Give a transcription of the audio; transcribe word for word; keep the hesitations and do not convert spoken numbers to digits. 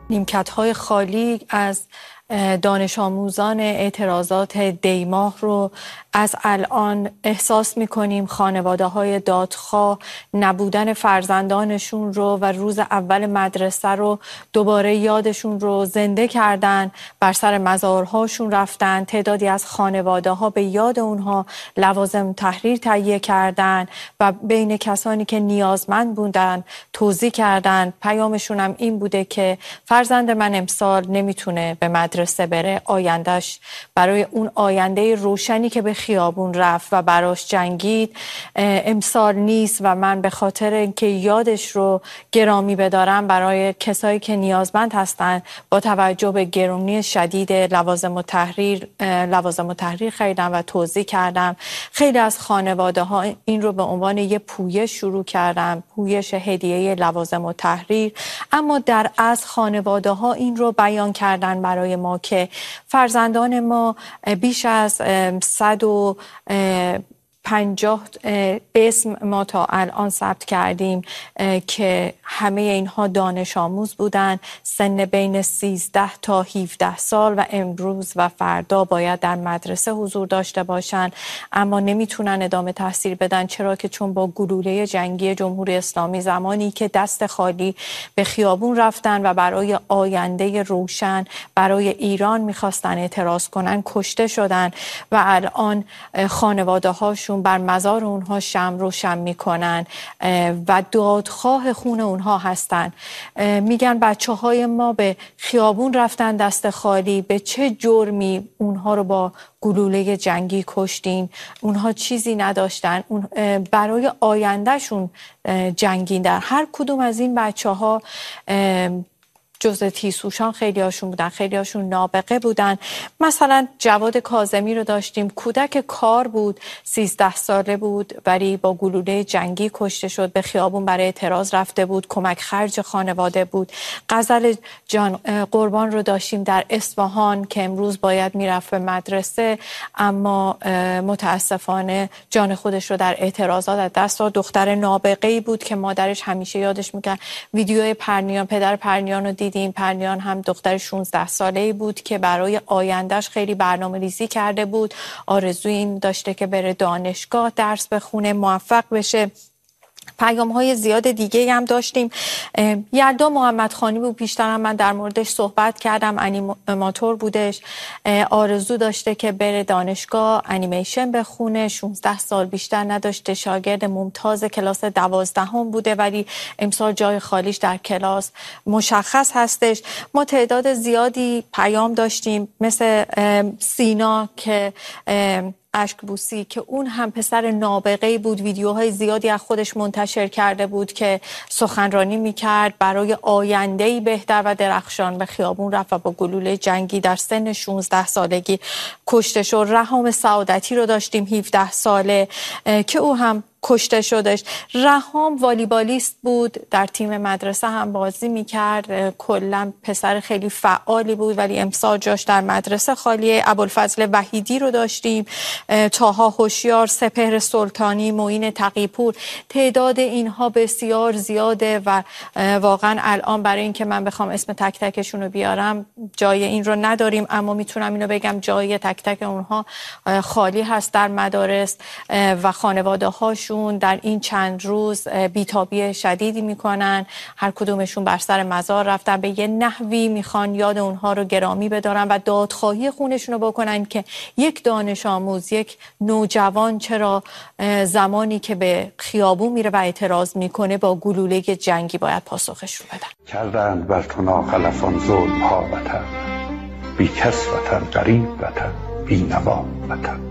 نیمکت‌های خالی از دانش آموزان اعتراضات دیماه رو از الان احساس می‌کنیم. خانواده‌های دادخواه نبودن فرزندانشون رو و روز اول مدرسه رو دوباره یادشون رو زنده کردن، بر سر مزارهاشون رفتن. تعدادی از خانواده‌ها به یاد اونها لوازم تحریر تهیه کردن و بین کسانی که نیازمند بودن توزیع کردن. پیامشون هم این بوده که فرزند من امسال نمیتونه به مدرسه بره، آیندهش برای اون آینده روشنی که به خیابون رفت و براش جنگید امسال نیست و من به خاطر اینکه یادش رو گرامی بدارم برای کسایی که نیازمند هستن با توجه به گرونی شدید لوازم و تحریر لوازم و تحریر خریدم و توزیع کردم. خیلی از خانواده ها این رو به عنوان یه پویش شروع کردن، پویش هدیه لوازم و تحریر، اما در اصل خانواده ها این رو بیان کردن برای ما که فرزندان ما بیش از صد و پنجاه اسم ما تا الان ثبت کردیم که همه اینها دانش آموز بودن، سن بین سیزده تا هفده سال و امروز و فردا باید در مدرسه حضور داشته باشن، اما نمیتونن ادامه تحصیل بدن. چرا که چون با گلوله جنگی جمهوری اسلامی زمانی که دست خالی به خیابون رفتن و برای آینده روشن برای ایران میخواستن اعتراض کنن کشته شدن و الان خانواده هاشون بر مزار اونها شمع روشن میکنن و دادخواه خون اونها هستن. میگن بچه های ما به خیابون رفتن دست خالی، به چه جرمی اونها رو با گلوله جنگی کشتین؟ اونها چیزی نداشتن، اون برای آیندهشون جنگیدن. هر کدوم از این بچه ها جزء تیسوشان خیلی هاشون بودن، خیلی هاشون نابغه بودن. مثلا جواد کاظمی رو داشتیم، کودک کار بود، سیزده ساله بود ولی با گلوله جنگی کشته شد. به خیابون برای اعتراض رفته بود، کمک خرج خانواده بود. غزل جان قربان رو داشتیم در اصفهان که امروز باید میرفت به مدرسه اما متاسفانه جان خودش رو در اعتراضات از دست داد. دختر نابغه‌ای بود که مادرش همیشه یادش میکرد. ویدیوی پرنیان، پدر پرنیان رو دیدیم. پرنیان هم دختر شانزده ساله‌ای بود که برای آیندهش خیلی برنامه‌ریزی کرده بود. آرزوی این داشته که بره دانشگاه درس بخونه، موفق بشه. پیام های زیاد دیگه هم داشتیم. یلدا محمدخانی بود، پیشتر هم من در موردش صحبت کردم، انیماتور بودش، آرزو داشته که بره دانشگاه انیمیشن بخونه، شانزده سال بیشتر نداشته، شاگرد ممتاز کلاس دوازدهم بوده ولی امسال جای خالیش در کلاس مشخص هستش. ما تعداد زیادی پیام داشتیم مثل سینا که اشکبوسی که اون هم پسر نابغه‌ای بود، ویدیوهای زیادی از خودش منتشر کرده بود که سخنرانی میکرد برای آینده‌ای بهتر و درخشان. به خیابون رفت و با گلوله جنگی در سن شانزده سالگی کشته شد. رهام سعادتی رو داشتیم، هفده ساله که او هم کشته شدش. رهام والیبالیست بود، در تیم مدرسه هم بازی میکرد، کلا پسر خیلی فعالی بود ولی امسال جاش در مدرسه خالیه. ابوالفضل وحیدی رو داشتیم، طاها هوشیار، سپهر سلطانی، معین تقی‌پور. تعداد اینها بسیار زیاده و واقعا الان برای اینکه من بخوام اسم تک تکشون رو بیارم جای این رو نداریم، اما میتونم اینو بگم جای تک تک اونها خالی هست در مدارس و خانواده هاشون در این چند روز بیتابی شدیدی میکنن. هر کدومشون بر سر مزار رفتن، به یه نحوی میخوان یاد اونها رو گرامی بدارن و دادخواهی خونشون رو بکنن که یک دانش آموز، یک نوجوان چرا زمانی که به خیابون میره و اعتراض میکنه با گلوله جنگی باید پاسخش رو بدن. کردند بر تو ناخلفان ظلم ها وطن، بی کس وطن، غریب وطن، بی نوا وطن.